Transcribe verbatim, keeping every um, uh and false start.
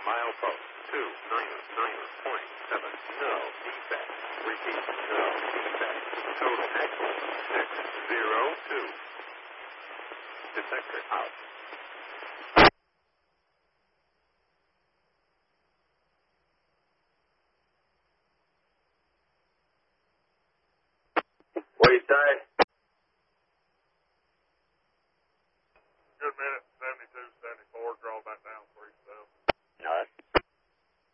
Milepost two nine nine point seven. No defect. Repeat. No defect. Total axle six zero two. Detector out. What do you say?